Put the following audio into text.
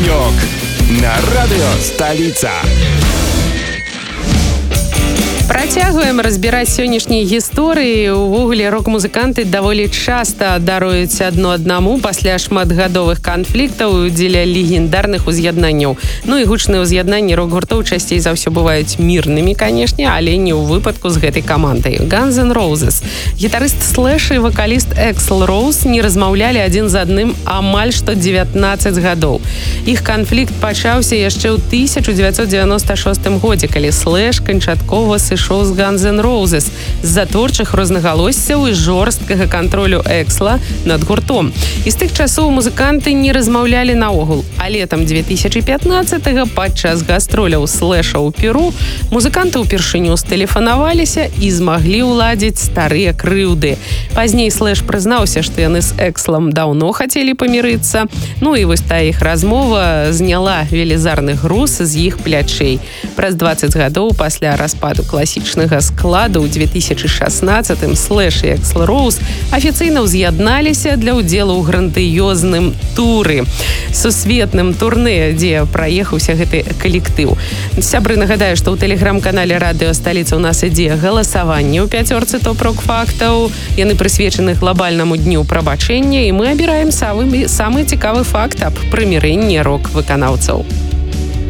Денек на радыё Сталіца. Працягваем разбіраць сённяшнія гісторыі. Увогуле рок-музыканты даволі часта даруюць адно аднаму пасля шматгадовых канфліктаў дзеля легендарных уз'яднанняў. Ну і гучныя ўз'яднанні рок-гуртоў часцей за ўсё бываюць мірнымі, канешне, але не ў выпадку з гэтай камандай. Guns N' Roses. Гітарыст Слэш і вакаліст Эксл Роуз не размаўлялі адзін з адным амаль што 19 гадоў. Іх канфлікт пачаўся яшчэ ў 1996 годзе, калі Слэш канчаткова сышоў з Guns N' Roses з-за творчых рознагалоссяў і жорсткага кантролю Эксла над гуртом. І з тых часоў музыканты не размаўлялі наогул. А летам 2015-го падчас гастроляў Слэша ў Перу музыканты ўпершыню стэлефанаваліся і змаглі ўладзіць старыя крыўды. Пазней Слэш прызнаўся, што яны з Экслам даўно хацелі памірыцца. Ну і вось тая іх размова зняла велізарны груз з іх плячэй. Праз 20 гадоў пасля распаду класічнага складу ў 2016-м Слэш і Эксл Роуз афіцыйна ўз'ядналіся для ўдзелу ў грандыёзным туры. Сусветным турнэ, дзе праехаўся гэты калектыў. Сябры, нагадаю, што ў тэлеграм-канале радыё Сталіца ў нас ідзе галасаванне ў пяцёрцы топ-рок-фактаў. Яны прысвечаны глобальнаму дню прабачэння, і мы абіраем самы цікавы факт аб прымірэнні рок-выканаўцаў.